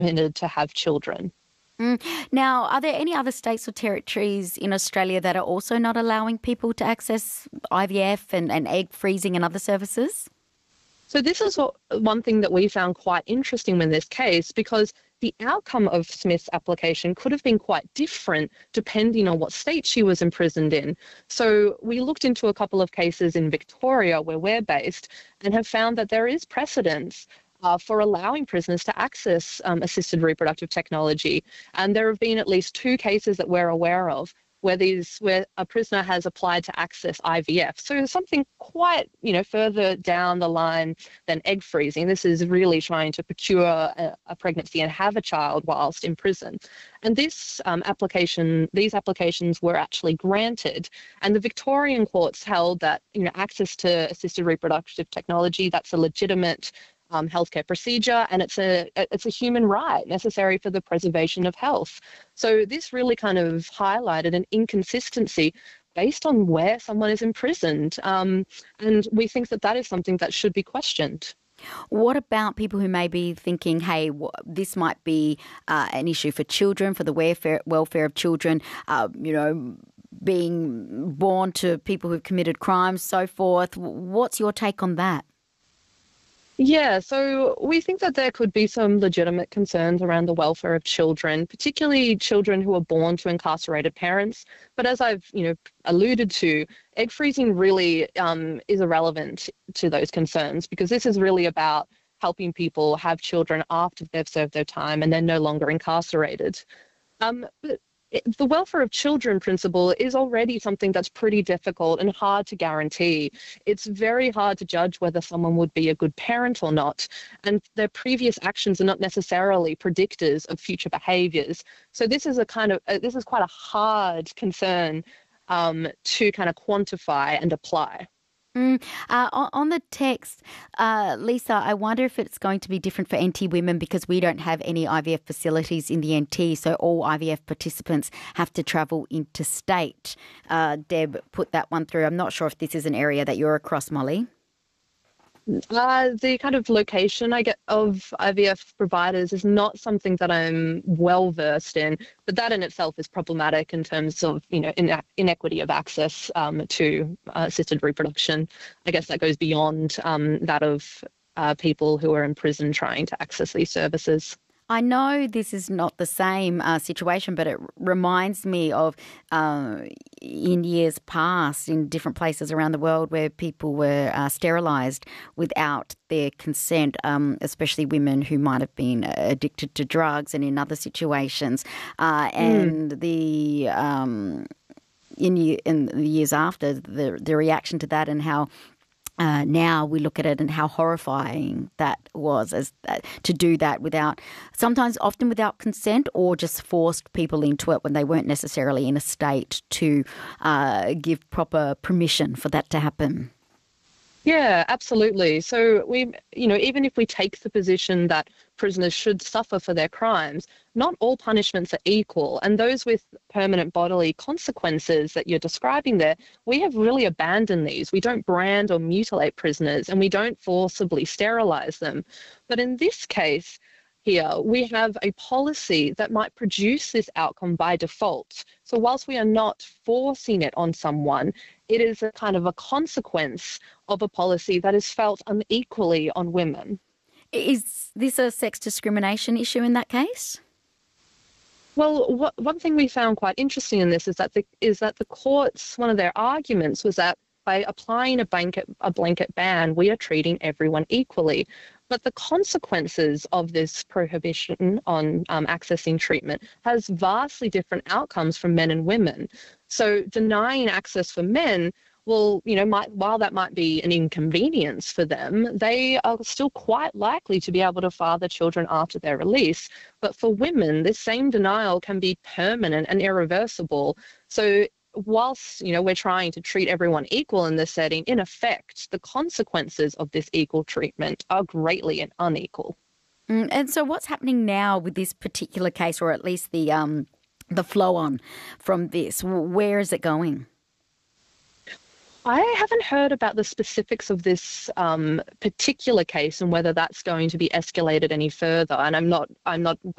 permitted to have children. Now, are there any other states or territories in Australia that are also not allowing people to access IVF and egg freezing and other services? So this is one thing that we found quite interesting in this case, because the outcome of Smith's application could have been quite different depending on what state she was imprisoned in. So we looked into a couple of cases in Victoria, where we're based, and have found that there is precedence for allowing prisoners to access assisted reproductive technology. And there have been at least 2 cases that we're aware of where a prisoner has applied to access IVF. So something quite, further down the line than egg freezing. This is really trying to procure a pregnancy and have a child whilst in prison. And these applications were actually granted. And the Victorian courts held that, access to assisted reproductive technology, that's a legitimate healthcare procedure, and it's a human right necessary for the preservation of health. So this really kind of highlighted an inconsistency based on where someone is imprisoned, and we think that is something that should be questioned. What about people who may be thinking, hey, this might be an issue for children, for the welfare of children, being born to people who've committed crimes, so forth. What's your take on that? Yeah, so we think that there could be some legitimate concerns around the welfare of children, particularly children who are born to incarcerated parents. But as I've, alluded to, egg freezing really is irrelevant to those concerns, because this is really about helping people have children after they've served their time and they're no longer incarcerated. But the welfare of children principle is already something that's pretty difficult and hard to guarantee. It's very hard to judge whether someone would be a good parent or not, and their previous actions are not necessarily predictors of future behaviours. So this is quite a hard concern to kind of quantify and apply. On the text, Lisa, I wonder if it's going to be different for NT women because we don't have any IVF facilities in the NT, so all IVF participants have to travel interstate. Deb put that one through. I'm not sure if this is an area that you're across, Molly. The kind of location I get of IVF providers is not something that I'm well versed in, but that in itself is problematic in terms of inequity of access to assisted reproduction. I guess that goes beyond that of people who are in prison trying to access these services. I know this is not the same situation, but it reminds me of in years past in different places around the world where people were sterilised without their consent, especially women who might have been addicted to drugs and in other situations. In the years after, the reaction to that and how now we look at it and how horrifying that was to do that often without consent, or just forced people into it when they weren't necessarily in a state to give proper permission for that to happen. Yeah, absolutely. So even if we take the position that prisoners should suffer for their crimes, not all punishments are equal. And those with permanent bodily consequences that you're describing there, we have really abandoned these. We don't brand or mutilate prisoners, and we don't forcibly sterilize them. But in this case here, we have a policy that might produce this outcome by default. So whilst we are not forcing it on someone, it is a kind of a consequence of a policy that is felt unequally on women. Is this a sex discrimination issue in that case? Well, one thing we found quite interesting in this is that the courts, one of their arguments was that by applying a blanket ban, we are treating everyone equally. But the consequences of this prohibition on accessing treatment has vastly different outcomes for men and women. So denying access for men, while that might be an inconvenience for them, they are still quite likely to be able to father children after their release. But for women, this same denial can be permanent and irreversible. So whilst, we're trying to treat everyone equal in this setting, in effect, the consequences of this equal treatment are greatly unequal. And so what's happening now with this particular case, or at least the flow on from this? Where is it going? I haven't heard about the specifics of this particular case and whether that's going to be escalated any further. And I'm not